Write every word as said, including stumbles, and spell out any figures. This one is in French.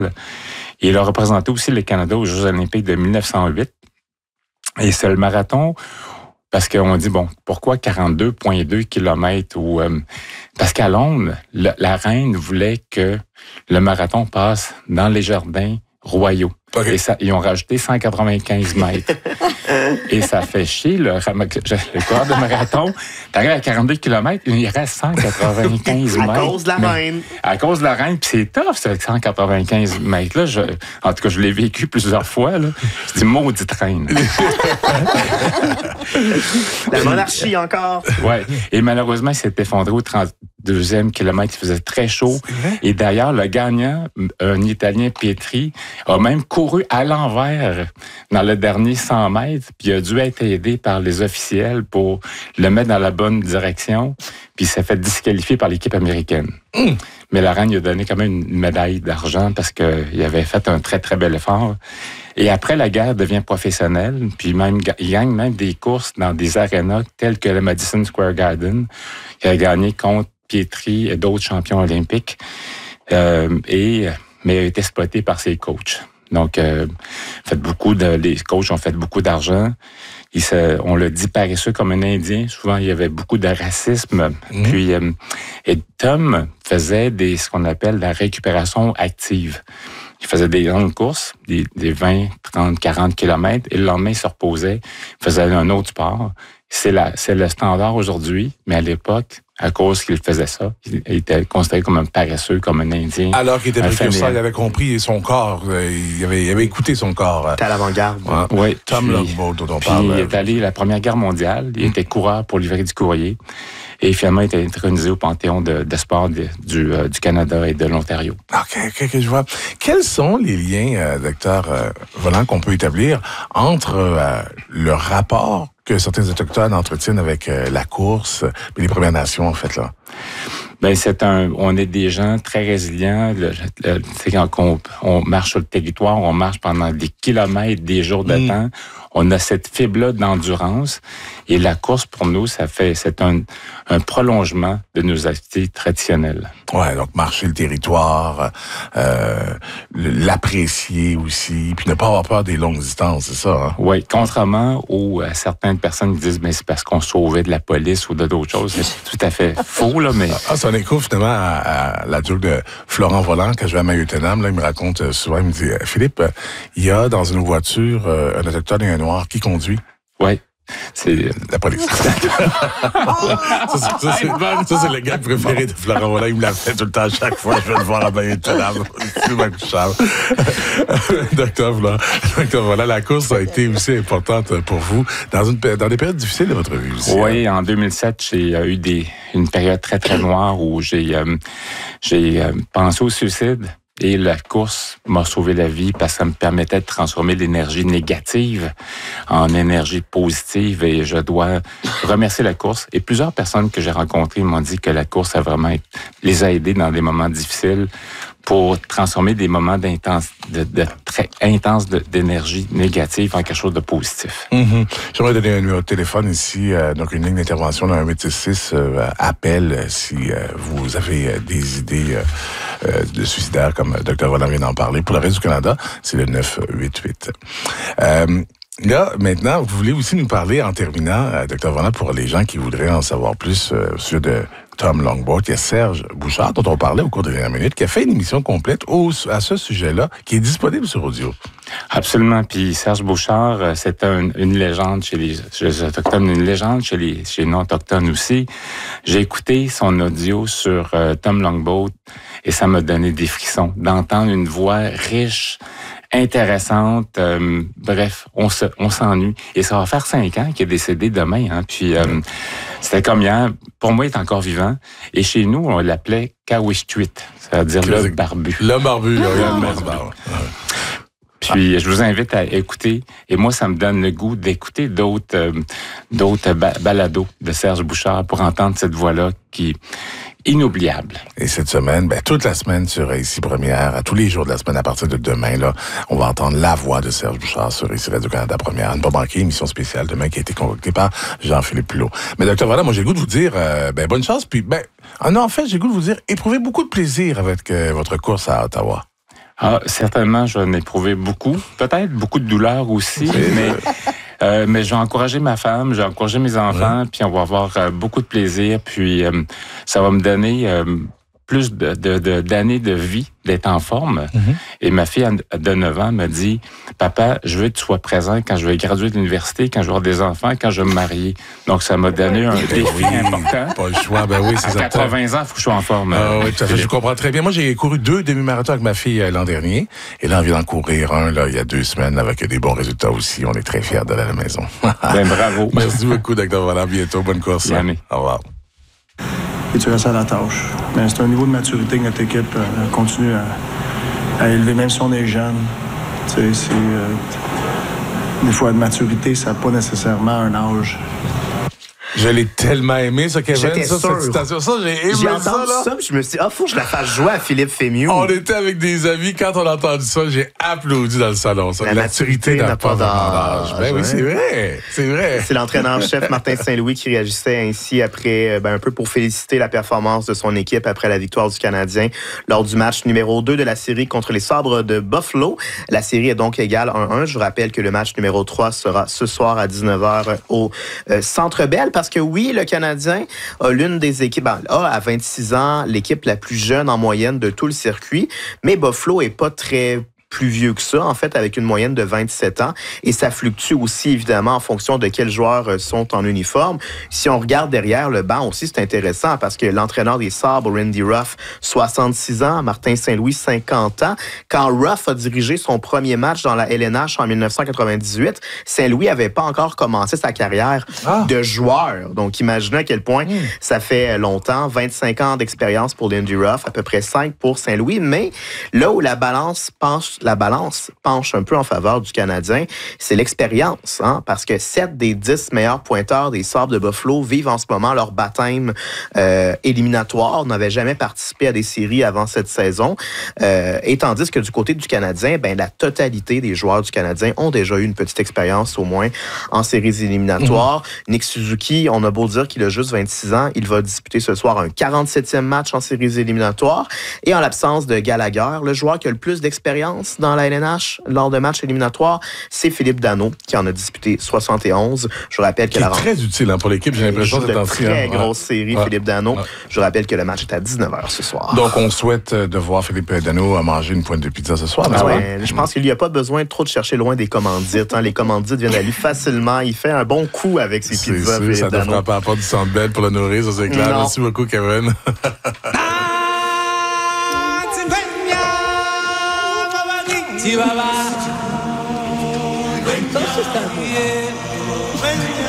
Il a représenté aussi le Canada aux Jeux olympiques de mille neuf cent huit. Et c'est le marathon, parce qu'on dit, bon, pourquoi quarante-deux virgule deux kilomètres? Ou, euh, parce qu'à Londres, le, la reine voulait que le marathon passe dans les jardins royaux. Okay. Et ça, ils ont rajouté cent quatre-vingt-quinze mètres. Et ça fait chier, le, le corps de marathon. T'arrives à quarante-deux kilomètres, il reste cent quatre-vingt-quinze mètres. À cause de la reine. À cause de la reine, puis c'est tough, ce cent quatre-vingt-quinze mètres-là. Je, en tout cas, je l'ai vécu plusieurs fois. Là. Je dis, maudite reine. La monarchie encore. Oui. Et malheureusement, il s'est effondré au trente-deuxième kilomètre. Il faisait très chaud. Et d'ailleurs, le gagnant, un Italien, Pietri, a même couru à l'envers dans le dernier cent mètres, puis il a dû être aidé par les officiels pour le mettre dans la bonne direction, puis il s'est fait disqualifier par l'équipe américaine. Mm. Mais la reine lui a donné quand même une médaille d'argent parce qu'il avait fait un très, très bel effort. Et après la guerre, il devient professionnel, puis même, il gagne même des courses dans des arénas telles que le Madison Square Garden. Il a gagné contre Pietri et d'autres champions olympiques, euh, et, mais il a été exploité par ses coachs. Donc, euh, fait beaucoup de, les coachs ont fait beaucoup d'argent. Il se, on le dit paresseux comme un Indien. Souvent, il y avait beaucoup de racisme. Mmh. Puis, euh, et Tom faisait des, ce qu'on appelle la récupération active. Il faisait des longues courses, des, des vingt, trente, quarante kilomètres, et le lendemain, il se reposait, il faisait un autre sport. C'est la, c'est le standard aujourd'hui, mais à l'époque, à cause qu'il faisait ça, il était considéré comme un paresseux, comme un Indien. Alors qu'il était précurseur, il avait compris son corps, il avait, il avait écouté son corps. C'était à l'avant-garde. Ouais. Oui. Tom Longboat, dont on puis parle. Il est allé à la Première Guerre mondiale, il mmh. était coureur pour livrer du courrier, et finalement, il était intronisé au Panthéon de, de sport de, du, euh, du Canada et de l'Ontario. OK, OK, okay, je vois. Quels sont les liens, euh, docteur euh, Volant, qu'on peut établir entre euh, le rapport que certains Autochtones entretiennent avec euh, la course et les Premières Nations, en fait, là? Ben c'est un, on est des gens très résilients. Le, le, c'est quand on, on marche sur le territoire, on marche pendant des kilomètres, des jours de mmh. temps. On a cette fibre-là d'endurance. Et la course, pour nous, ça fait, c'est un, un prolongement de nos activités traditionnelles. Ouais, donc marcher le territoire, euh, l'apprécier aussi, puis ne pas avoir peur des longues distances, c'est ça, hein? Oui, contrairement aux à certaines personnes qui disent, mais c'est parce qu'on sauvait de la police ou de d'autres choses. C'est tout à fait faux, là, mais... Ah, c'est un écho, finalement, à, à la joke de Florent Volant, quand je vais à Mayotenam, là, il me raconte souvent, il me dit, Philippe, il y a dans une voiture un autochtone et un noir qui conduit. Oui. C'est la police. ça, ça, ça, c'est, ça, c'est le gars préféré de Florent Volant. Il me l'a fait tout le temps, à chaque fois. Je vais le voir à Mayotenam. C'est ma couchable. Docteur Volant, Docteur Volant, la course a été aussi importante pour vous dans, une, dans des périodes difficiles de votre vie aussi. Oui, en deux mille sept, j'ai eu des, une période très, très noire où j'ai, euh, j'ai euh, pensé au suicide. Et la course m'a sauvé la vie parce que ça me permettait de transformer l'énergie négative en énergie positive. Et je dois remercier la course. Et plusieurs personnes que j'ai rencontrées m'ont dit que la course a vraiment les a aidés dans des moments difficiles pour transformer des moments d'intense, de, de très intense de, d'énergie négative en quelque chose de positif. Mm-hmm. J'aimerais donner un numéro de téléphone ici, euh, donc une ligne d'intervention dans un huit six six, euh, appel euh, si euh, vous avez euh, des idées euh, euh, de suicidaires, comme le docteur Volant vient d'en parler. Pour le reste du Canada, c'est le neuf huit huit. Euh, Là, maintenant, vous voulez aussi nous parler, en terminant, euh, docteur Volant, pour les gens qui voudraient en savoir plus euh, sur de Tom Longboat, il y a Serge Bouchard, dont on parlait au cours des dernières minutes, qui a fait une émission complète au, à ce sujet-là, qui est disponible sur audio. Absolument. Puis Serge Bouchard, c'est un, une légende chez les, chez les Autochtones, une légende chez les, chez les non-Autochtones aussi. J'ai écouté son audio sur euh, Tom Longboat et ça m'a donné des frissons d'entendre une voix riche, intéressante. Euh, bref, on se, on s'ennuie. Et ça va faire cinq ans qu'il est décédé demain. Hein. Puis euh, c'était comme hier. Pour moi, il est encore vivant. Et chez nous, on l'appelait Kawishtuit, c'est-à-dire le barbu. Le barbu, le barbu. Puis je vous invite à écouter. Et moi, ça me donne le goût d'écouter d'autres, euh, d'autres ba- balados de Serge Bouchard pour entendre cette voix-là qui inoubliable. Et cette semaine, ben, toute la semaine sur Ici Première, à tous les jours de la semaine, à partir de demain, là, on va entendre la voix de Serge Bouchard sur Ici Radio-Canada Première. Ne pas manquer, émission spéciale demain qui a été concoctée par Jean-Philippe Plot. Mais docteur Volant, moi j'ai le goût de vous dire, euh, ben, bonne chance, puis ben, ah non, en fait, j'ai le goût de vous dire, éprouvez beaucoup de plaisir avec euh, votre course à Ottawa. Ah, certainement, j'en ai éprouvé beaucoup. Peut-être beaucoup de douleur aussi, mais, euh, mais j'ai encouragé ma femme, j'ai encouragé mes enfants, ouais. Puis on va avoir euh, beaucoup de plaisir. Puis euh, ça va me donner euh, plus de, de, de, d'années de vie, d'être en forme. Mm-hmm. Et ma fille de neuf ans me dit, « Papa, je veux que tu sois présent quand je vais graduer de l'université, quand je vais avoir des enfants, quand je vais me marier. » Donc, ça m'a donné un défi oui, important. Pas le choix, ben oui, c'est ça. À quatre-vingts ans, il faut que je sois en forme. Ah oui, tout à fait, je comprends très bien. Moi, j'ai couru deux demi-marathons avec ma fille l'an dernier. Et là, on vient d'en courir un, là, il y a deux semaines, avec des bons résultats aussi. On est très fiers d'aller à la maison. Ben, bravo. Merci beaucoup, docteur Valland. À bientôt. Bonne course. Bien, au revoir. Et tu restes à la tâche. Mais c'est un niveau de maturité que notre équipe euh, continue à, à élever, même si on est jeune. Tu sais, c'est... Euh, des fois, de maturité, ça n'a pas nécessairement un âge. Je l'ai tellement aimé, ça, Kevin. J'étais ça, sûr. Cette citation. Ça, j'ai aimé j'ai ça, entendu là. ça, puis je me suis dit, ah, faut que je la fasse jouer à Philippe Fémieux. On était avec des amis. Quand on a entendu ça, j'ai applaudi dans le salon. Ça. La, La maturité n'a pas d'âge. Ben oui, c'est vrai. C'est vrai. C'est l'entraîneur-chef Martin Saint-Louis qui réagissait ainsi après, ben, un peu pour féliciter la performance de son équipe après la victoire du Canadien lors du match numéro deux de la série contre les Sabres de Buffalo. La série est donc égale un un. Je vous rappelle que le match numéro trois sera ce soir à dix-neuf heures au euh, Centre Bell parce que oui, le Canadien a l'une des équipes, ben, a à vingt-six ans, l'équipe la plus jeune en moyenne de tout le circuit, mais Buffalo est pas très plus vieux que ça, en fait, avec une moyenne de vingt-sept ans. Et ça fluctue aussi, évidemment, en fonction de quels joueurs sont en uniforme. Si on regarde derrière le banc aussi, c'est intéressant parce que l'entraîneur des Sabres, Randy Ruff, soixante-six ans, Martin Saint-Louis, cinquante ans. Quand Ruff a dirigé son premier match dans la L N H en dix-neuf cent quatre-vingt-dix-huit, Saint-Louis avait pas encore commencé sa carrière ah. de joueur. Donc, imaginez à quel point mmh. ça fait longtemps. vingt-cinq ans d'expérience pour Randy Ruff, à peu près cinq pour Saint-Louis. Mais là où la balance penche la balance penche un peu en faveur du Canadien, c'est l'expérience, hein, parce que sept des dix meilleurs pointeurs des Sabres de Buffalo vivent en ce moment leur baptême euh, éliminatoire, n'avaient jamais participé à des séries avant cette saison, euh, et tandis que du côté du Canadien, ben, la totalité des joueurs du Canadien ont déjà eu une petite expérience au moins en séries éliminatoires. Mmh. Nick Suzuki, on a beau dire qu'il a juste vingt-six ans, il va disputer ce soir un quarante-septième match en séries éliminatoires, et en l'absence de Gallagher, le joueur qui a le plus d'expérience dans la L N H lors de matchs éliminatoires, c'est Philippe Danault qui en a disputé soixante et onze. Je vous rappelle que la rencontre... très utile hein, pour l'équipe, j'ai l'impression de d'être en très ouais. grosse série, ouais. Philippe Danault. Ouais. Je vous rappelle que le match est à dix-neuf heures ce soir. Donc, on souhaite de voir Philippe Danault manger une pointe de pizza ce soir. Ah ouais, je pense qu'il n'y a pas besoin de trop de chercher loin des commandites. Hein. Les commandites viennent à lui facilement. Il fait un bon coup avec ses c'est pizzas. Sûr, ça ne fera pas à part du Centre Bell pour le nourrir, ça c'est clair. Non. Merci beaucoup, Kevin. Si va va.